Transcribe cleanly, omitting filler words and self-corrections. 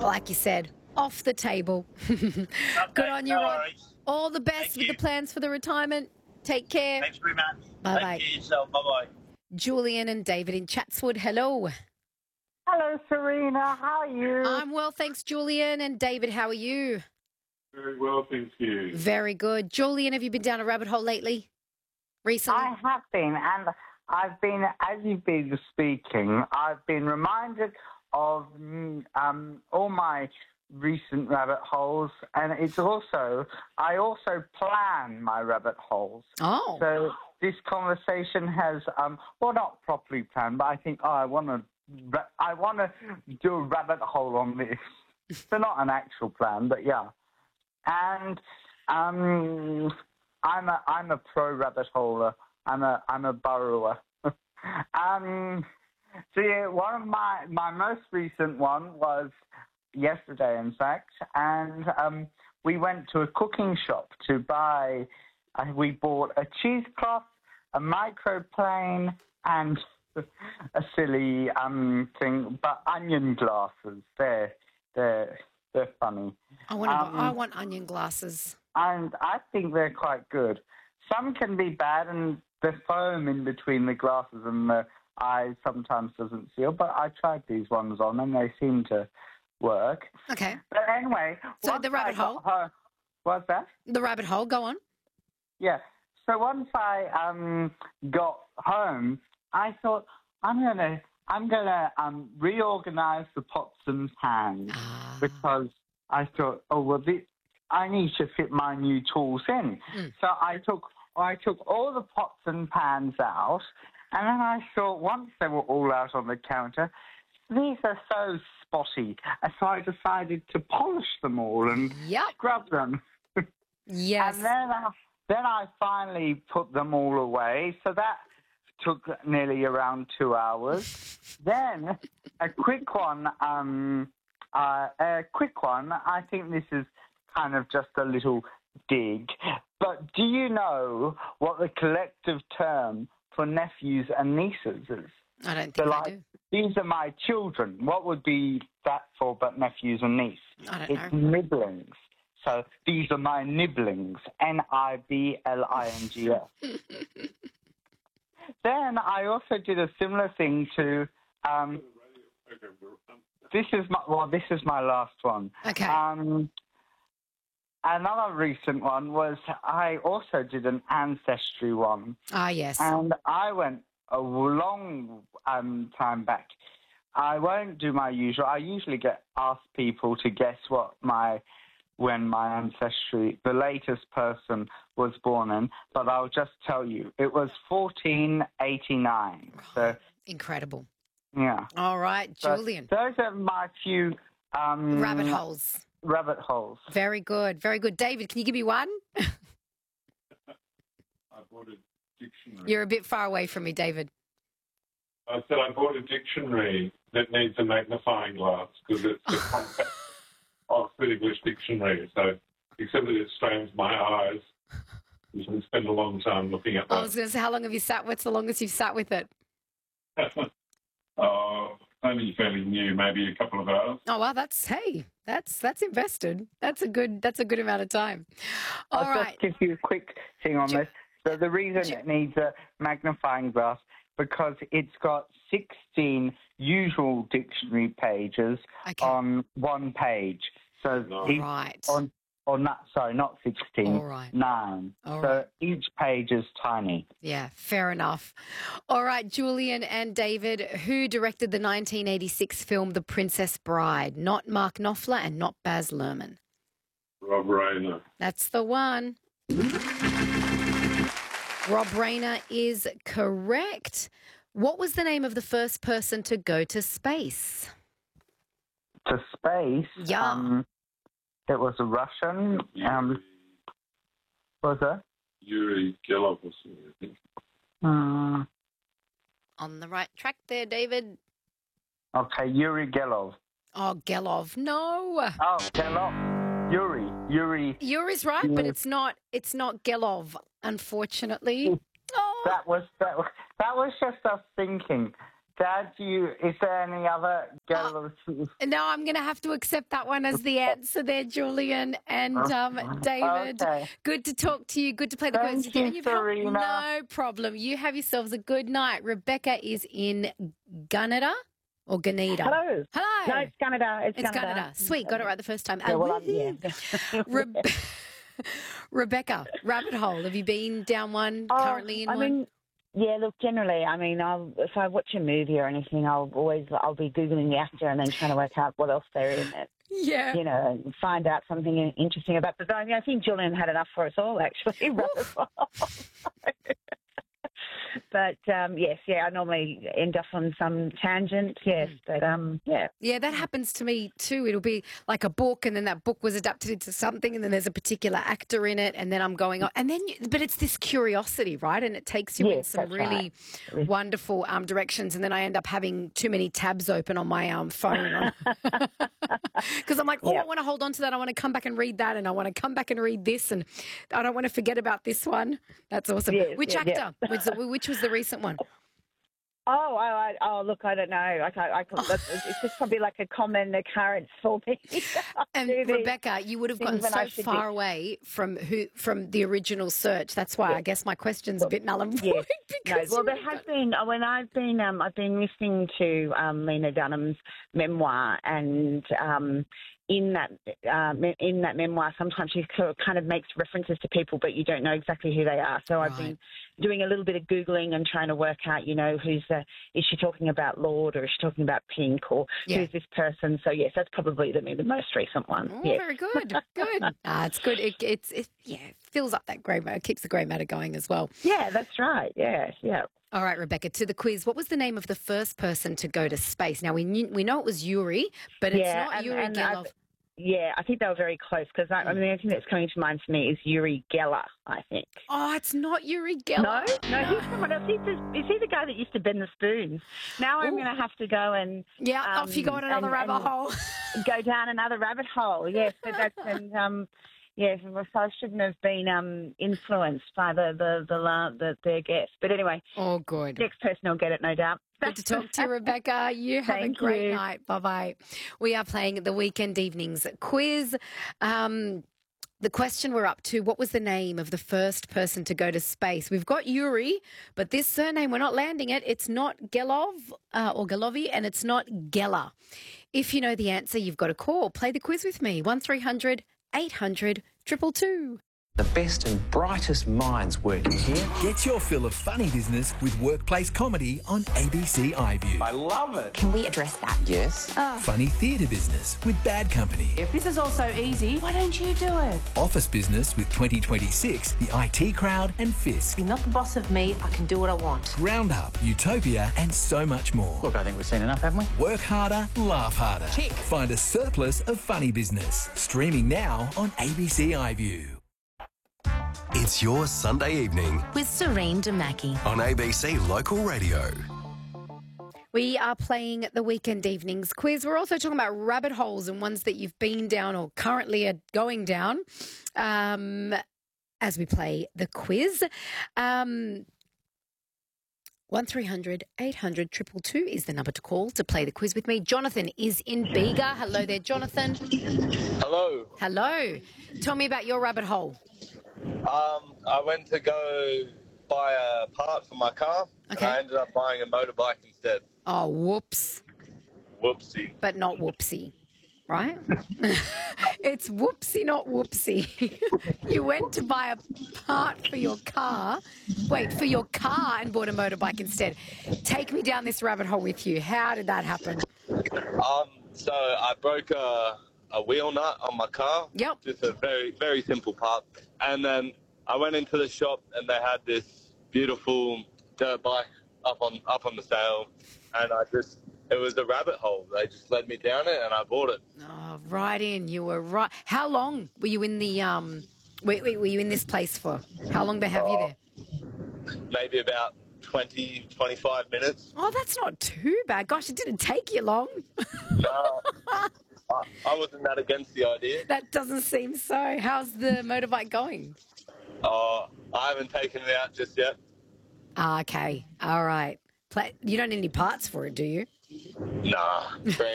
like you said, off the table. Good on you, no Rob. worries. All the best Thank with you. the plans for the retirement. Take care. Thanks very much. Bye-bye. Take care of yourself. Bye-bye. Julian and David in Chatswood. Hello. Hello, Serena. How are you? I'm well, thanks, Julian. And David, how are you? Very well, thank you. Very good. Julian, have you been down a rabbit hole lately? Recently? I have been, and I've been, as you've been speaking, I've been reminded of all my recent rabbit holes, and I also plan my rabbit holes. Oh. So this conversation has, not properly planned, but I think, I want to do a rabbit hole on this. So not an actual plan, but yeah. And I'm a pro rabbit holer. I'm a burrower. So yeah, one of my most recent one was yesterday, in fact, and we went to a cooking shop to buy. We bought a cheesecloth, a microplane, and a silly thing, but onion glasses. They're funny. I want onion glasses. And I think they're quite good. Some can be bad, and the foam in between the glasses and the eyes sometimes doesn't seal, but I tried these ones on, and they seem to work. Okay. But anyway... So the rabbit hole? What's that? The rabbit hole, go on. Yeah. So once I got home, I thought, I'm gonna reorganize the pots and pans because I thought, I need to fit my new tools in. So I took all the pots and pans out, and then I thought, once they were all out on the counter, these are so spotty. So I decided to polish them all and scrub them. Yes. And then I finally put them all away. So that took nearly around 2 hours. Then a quick one. I think this is kind of just a little dig. But do you know what the collective term for nephews and nieces is? I don't think I do. These are my children. What would be that for but nephews and niece? I don't It's know. nibblings. So these are my nibblings. Nibblings. Then I also did a similar thing to. This is my last one. Okay. Another recent one was I also did an ancestry one. Ah, yes. And I went a long time back. I won't do my usual. I usually ask people to guess when my ancestry, the latest person was born in, but I'll just tell you, it was 1489. So incredible. Yeah. All right, Julian. So those are my few rabbit holes. Rabbit holes. Very good, very good. David, can you give me one? I bought a dictionary. You're a bit far away from me, David. I said I bought a dictionary that needs a magnifying glass because it's a compact Oxford English dictionary. So, except that it strains my eyes, you can spend a long time looking at that. I was going to say, how long have you sat? What's the longest you've sat with it? Only fairly new, maybe a couple of hours. Oh well, that's invested. That's a good amount of time. I'll just give you a quick thing on this. So the reason it needs a magnifying glass because it's got 16 usual dictionary pages on one page. So not 16. All right. 9. All so right. each page is tiny. Yeah, fair enough. All right, Julian and David, who directed the 1986 film The Princess Bride? Not Mark Knopfler and not Baz Luhrmann. Rob Reiner. That's the one. Rob Reiner is correct. What was the name of the first person to go to space? To space? Yeah. It was a Russian. What was that? Yuri Gelov or something, I think. On the right track there, David. Okay, Yuri Gelov. Oh, Gelov. No. Oh, Gelov. Yuri. Yuri's right, but it's not Gelov, unfortunately. Oh. That was just us thinking. Dad, is there any other girl? No, I'm going to have to accept that one as the answer there, Julian and David. Okay. Good to talk to you. Good to play the quiz. Thank you, Serena. No problem. You have yourselves a good night. Rebecca is in Gunnedah or Gunnedah. Hello. Hello. No, it's Canada. It's It's Canada. Gunnedah. Sweet. Got it right the first time. Yeah, well, Rebecca, rabbit hole. Have you been down one, currently in one? Yeah, look, generally, if I watch a movie or anything, I'll be Googling the actor and then trying to work out what else they're in it. Yeah. You know, and find out something interesting about. But I think Julian had enough for us all, actually. But, yes, I normally end up on some tangent, yes. But, yeah. Yeah, that happens to me too. It'll be like a book and then that book was adapted into something and then there's a particular actor in it and then I'm going on. And then, but it's this curiosity, right? And it takes you in some really wonderful directions and then I end up having too many tabs open on my phone. Because I'm like, I want to hold on to that. I want to come back and read that and I want to come back and read this and I don't want to forget about this one. That's awesome. Yes, Which actor? Which was the recent one? Look, I don't know. It's just probably like a common occurrence for me. And Rebecca, you would have gotten so far away from the original search. That's why I guess my question's a bit null and void. Yes. No, well, there has been when I've been listening to Lena Dunham's memoir, and in that memoir, sometimes she kind of makes references to people, but you don't know exactly who they are. So I've been doing a little bit of Googling and trying to work out, is she talking about Lord or is she talking about Pink or who's this person? So, yes, that's probably the most recent one. Oh, very good. Good. It's good. It fills up that grey matter, keeps the grey matter going as well. Yeah, that's right. Yeah. All right, Rebecca, to the quiz. What was the name of the first person to go to space? Now, we know it was Yuri, but it's not Yuri Gelov. I think they were very close because the only thing that's coming to mind for me is Uri Geller, I think. Oh, it's not Uri Geller. No, he's someone else. Is he the guy that used to bend the spoons? Now I'm going to have to go and... Yeah, off you go on another rabbit hole. Go down another rabbit hole, yes. But that's... Yes, so I shouldn't have been influenced by their guest. But anyway, good. Next person will get it, no doubt. Good to talk to you, Rebecca. You have a great night. Bye-bye. We are playing the Weekend Evenings quiz. The question we're up to, what was the name of the first person to go to space? We've got Yuri, but this surname, we're not landing it. It's not Gelov or Gelovi, and it's not Geller. If you know the answer, you've got to call. Play the quiz with me. 1300 800 222. The best and brightest minds working here. Get your fill of funny business with workplace comedy on ABC iView. I love it. Can we address that? Yes. Funny theatre business with Bad Company. If this is all so easy, why don't you do it? Office business with 2026, the IT Crowd and Fisk. You're not the boss of me. I can do what I want. Round Up, Utopia and so much more. Look, I think we've seen enough, haven't we? Work harder, laugh harder. Tick. Find a surplus of funny business. Streaming now on ABC iView. It's your Sunday evening with Serene Damaki on ABC Local Radio. We are playing the Weekend Evenings quiz. We're also talking about rabbit holes and ones that you've been down or currently are going down as we play the quiz. 1300 800 222 is the number to call to play the quiz with me. Jonathan is in Bega. Hello there, Jonathan. Hello. Hello. Tell me about your rabbit hole. I went to go buy a part for my car, and I ended up buying a motorbike instead. Oh, whoops. Whoopsie. But not whoopsie, right? It's whoopsie, not whoopsie. You went to buy a part for your car. Wait, for your car and bought a motorbike instead. Take me down this rabbit hole with you. How did that happen? So I broke a wheel nut on my car. Yep. Just a very, very simple part. And then I went into the shop and they had this beautiful dirt bike up on the sale. And it was a rabbit hole. They just led me down it and I bought it. Oh, right in. You were right. How long were you in the were you in this place for? How long they have you there? Maybe about 20, 25 minutes. Oh, that's not too bad. Gosh, it didn't take you long. No. I wasn't that against the idea. That doesn't seem so. How's the motorbike going? I haven't taken it out just yet. Okay. All right. You don't need any parts for it, do you? Nah.